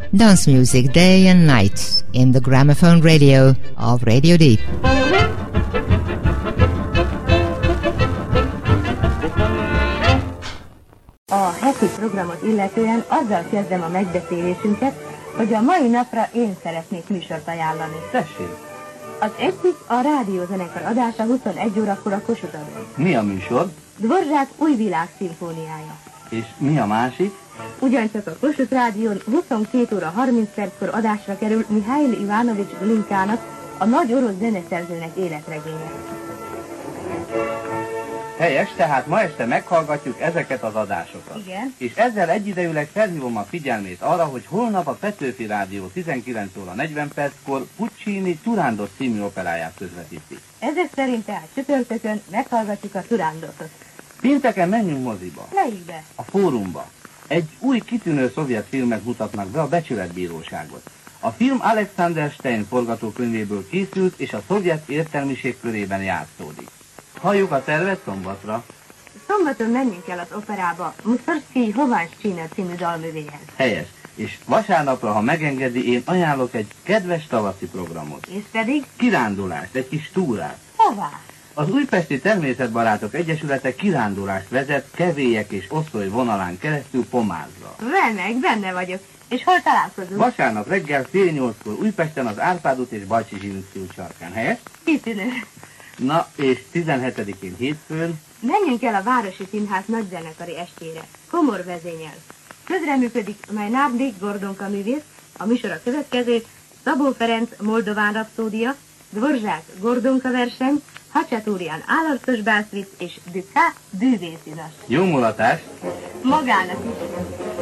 Dance music day and night in the gramophone radio of Radio D. A heti programot illetően azzal kezdem a megbeszélésünket, hogy a mai napra én szeretnék műsort ajánlani. Tessék! Az egyik a rádiózenekar adása 21 órakor a Kossuth Radón. Mi a műsor? Dvorzsák új világ szimfóniája. És mi a másik? Ugyancsak a Kossuth Rádión 22 óra 30 perckor adásra kerül Mihail Ivanovics Glinkának, a nagy orosz zeneszerzőnek életregénye. Helyes, tehát ma este meghallgatjuk ezeket az adásokat. Igen. És ezzel egyidejűleg felhívom a figyelmét arra, hogy holnap a Petőfi Rádió 19 óra 40 perckor Puccini Turandot című operáját közvetíti. Ezek szerint tehát csütörtökön meghallgatjuk a Turandotot. Pénteken menjünk moziba. Melyikbe? A Fórumba. Egy új kitűnő szovjet filmet mutatnak be, a Becsületbíróságot. A film Alexander Stein forgatókönyvéből készült, és a szovjet értelmiség körében játszódik. Halljuk a tervet szombatra. Szombaton menjünk el az operába Mussorgsky Hovánszcsína című dalművéhez. Helyes. És vasárnapra, ha megengedi, én ajánlok egy kedves tavaszi programot. És pedig? Kirándulást, egy kis túrát. Hová? Az Újpesti Természetbarátok Egyesülete kirándulást vezet Kevélyek és Oszloly vonalán keresztül Pomázra. Remek, benne vagyok. És hol találkozunk? Vasárnap reggel fél 8-kor Újpesten az Árpád út és Bajcsi Zsilinszky út sarkán. Helyes? Kitűnő. Na, és 17-én hétfőn? Menjünk el a Városi Színház nagyzenekari estére. Komor vezényel. Közreműködik Majnárdi Gordonka művész, a műsor a következő: Szabó Ferenc Moldován rapszódia, Dvorzsák Gordonka verseny, Hacsatúrián állarcos bászvic és Dukas bűvészinas. Jó mulatást! Magának is.